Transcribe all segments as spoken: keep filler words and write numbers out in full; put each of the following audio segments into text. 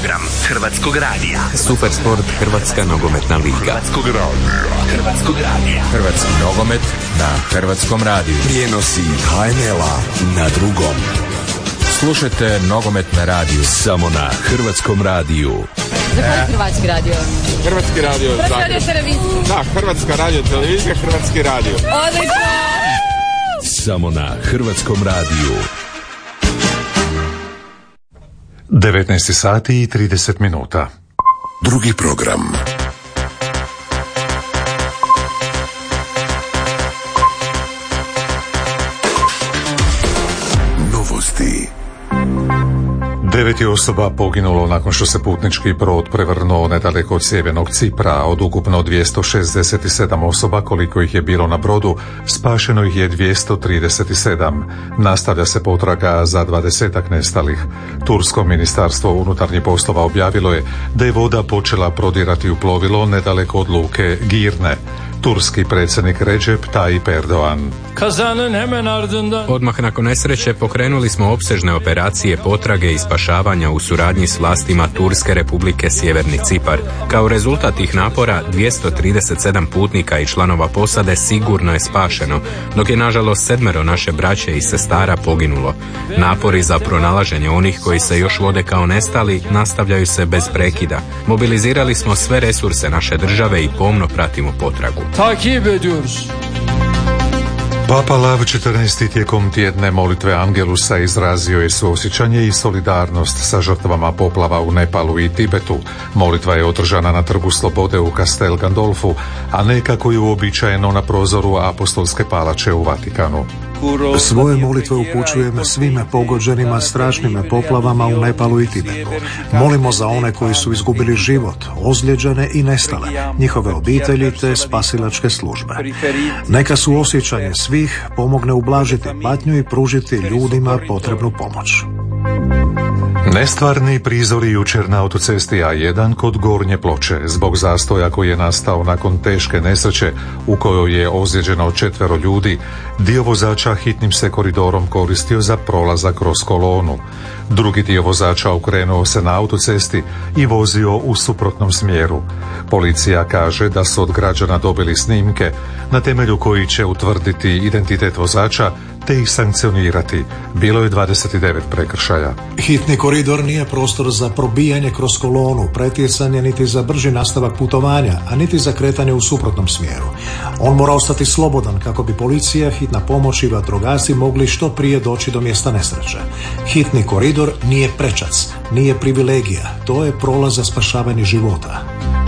program Hrvatskog radija. Supersport, Hrvatska nogometna liga. Hrvatskog radija. Hrvatskog radija. Hrvatski nogomet na Hrvatskom radiju. Prijenosi ha en el-a na drugom. Slušajte nogomet na radiju. Samo na Hrvatskom radiju. Zahvaljujem Hrvatski radio. Hrvatski radio. Hrvatska radio televizija. Da, Hrvatska radio televizija, Hrvatski radio. Odlično! Samo na Hrvatskom radiju. devetnaest sati i trideset minuta. Drugi program. Novosti. Devet je osoba poginulo nakon što se putnički brod prevrnuo nedaleko od sjevernog Cipra. Od ukupno dvjesto šezdeset sedam osoba koliko ih je bilo na brodu, spašeno ih je dvjesto trideset sedam. Nastavlja se potraga za dvadesetak nestalih. Tursko ministarstvo unutarnjih poslova objavilo je da je voda počela prodirati u plovilo nedaleko od luke Girne. Turski predsjednik Recep Tayyip Erdoğan. Odmah nakon nesreće pokrenuli smo opsežne operacije potrage i spašavanja u suradnji s vlastima Turske Republike Sjeverni Cipar. Kao rezultat tih napora dvjesto trideset sedam putnika i članova posade sigurno je spašeno, dok je nažalost sedmero naše braće i sestara poginulo. Napori za pronalaženje onih koji se još vode kao nestali nastavljaju se bez prekida. Mobilizirali smo sve resurse naše države i pomno pratimo potragu. Takip ediyoruz. Papa Lav četrnaesti tijekom tjedne molitve Angelusa izrazio je suosjećanje i solidarnost sa žrtvama poplava u Nepalu i Tibetu. Molitva je održana na Trgu Slobode u Castel Gandolfu, a ne kako je uobičajeno na prozoru Apostolske palače u Vatikanu. Svoje molitve upućujem svima pogođenima strašnim poplavama u Nepalu i Tibetu. Molimo za one koji su izgubili život, ozlijeđene i nestale, njihove obitelji te spasilačke službe. Neka su osjećanje svih pomogne ublažiti patnju i pružiti ljudima potrebnu pomoć. Nestvarni prizori jučer na autocesti A jedan kod Gornje Ploče zbog zastoja koji je nastao nakon teške nesreće u kojoj je ozlijeđeno četvero ljudi. Dio vozača hitnim se koridorom koristio za prolazak kroz kolonu. Drugi dio vozača okrenuo se na autocesti i vozio u suprotnom smjeru. Policija kaže da su od građana dobili snimke na temelju koji će utvrditi identitet vozača te ih sankcionirati. Bilo je dvadeset devet prekršaja. Hitni koridor nije prostor za probijanje kroz kolonu, pretjecanje niti za brži nastavak putovanja, a niti za kretanje u suprotnom smjeru. On mora ostati slobodan kako bi policija, hitna pomoć i vatrogasci mogli što prije doći do mjesta nesreće. Hitni koridor nije prečac, nije privilegija, to je prolaz za spašavanje života.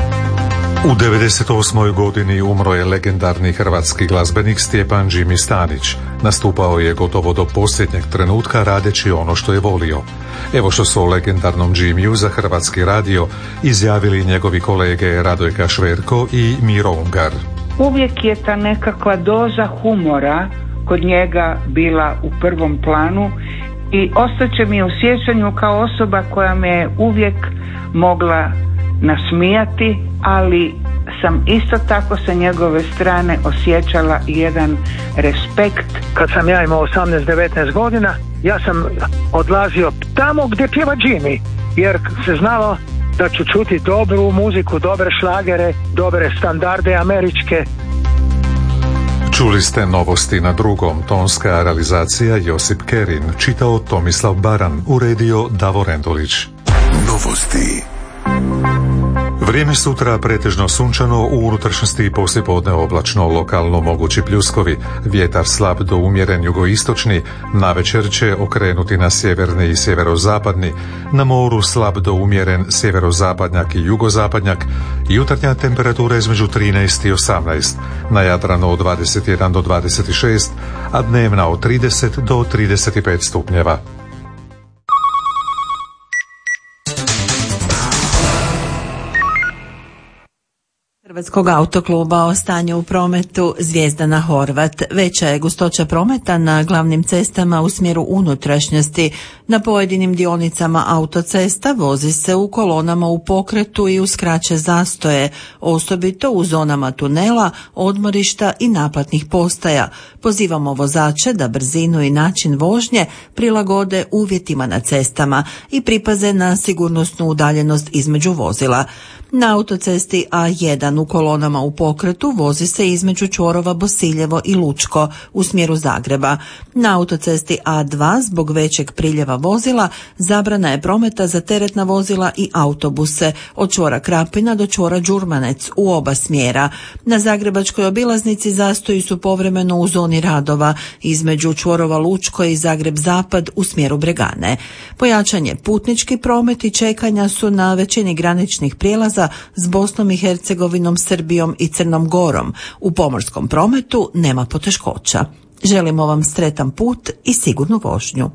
U devedeset osmoj godini umro je legendarni hrvatski glazbenik Stjepan Jimmy Stanić. Nastupao je gotovo do posljednjeg trenutka radeći ono što je volio. Evo što su o legendarnom Jimmyu za Hrvatski radio izjavili njegovi kolege Radojka Šverko i Miro Ungar. Uvijek je ta nekakva doza humora kod njega bila u prvom planu i ostaće mi u sjećanju kao osoba koja me je uvijek mogla nasmijati, ali sam isto tako sa njegove strane osjećala jedan respekt. Kad sam ja imao osamnaest devetnaest godina, ja sam odlazio tamo gdje pjeva Jimmy, jer se znalo da ću čuti dobru muziku, dobre šlagere, dobre standarde američke. Čuli ste novosti na drugom, tonska realizacija Josip Kerin, čitao Tomislav Baran, uredio Davor Endulić. Novosti. Vrijeme sutra pretežno sunčano, u unutrašnjosti poslijepodne oblačno, lokalno mogući pljuskovi, vjetar slab do umjeren jugoistočni, navečer će okrenuti na sjeverni i sjeverozapadni, na moru slab do umjeren sjeverozapadnjak i jugozapadnjak, jutarnja temperatura između trinaest i osamnaest, na Jadranu od dvadeset jedan do dvadeset šest, a dnevna od trideset do trideset pet stupnjeva. Hrvatskog autokluba o stanju u prometu Zvijezdana Horvat. Veća je gustoća prometa na glavnim cestama u smjeru unutrašnjosti. Na pojedinim dionicama autocesta vozi se u kolonama u pokretu i uz kraće zastoje, osobito u zonama tunela, odmorišta i naplatnih postaja. Pozivamo vozače da brzinu i način vožnje prilagode uvjetima na cestama i pripaze na sigurnosnu udaljenost između vozila. Na autocesti A jedan u kolonama u pokretu vozi se između čvorova Bosiljevo i Lučko u smjeru Zagreba. Na autocesti A dva zbog većeg priljeva vozila zabrana je prometa za teretna vozila i autobuse od čvora Krapina do čvora Đurmanec u oba smjera. Na zagrebačkoj obilaznici zastoji su povremeno u zoni radova između čvorova Lučko i Zagreb Zapad u smjeru Bregane. Pojačan je putnički promet i čekanja su na većini graničnih prijelaza s Bosnom i Hercegovinom, Srbijom i Crnom Gorom. U pomorskom prometu nema poteškoća. Želimo vam sretan put i sigurnu vožnju.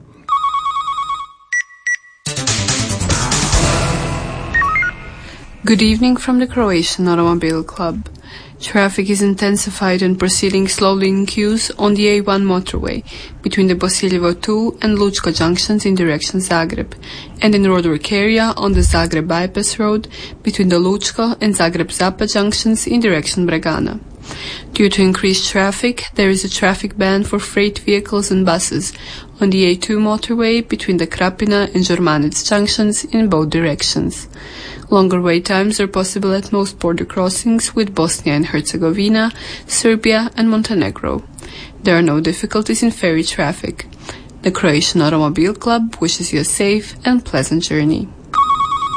Good evening from the Croatian Automobile Club. Traffic is intensified and proceeding slowly in queues on the A one motorway between the Bosiljevo two and Lučko junctions in direction Zagreb, and in roadwork area on the Zagreb bypass road between the Lučko and Zagreb Zapad junctions in direction Bregana. Due to increased traffic, there is a traffic ban for freight vehicles and buses on the A two motorway between the Krapina and Đurmanec junctions in both directions. Longer wait times are possible at most border crossings with Bosnia and Herzegovina, Serbia and Montenegro. There are no difficulties in ferry traffic. The Croatian Automobile Club wishes you a safe and pleasant journey.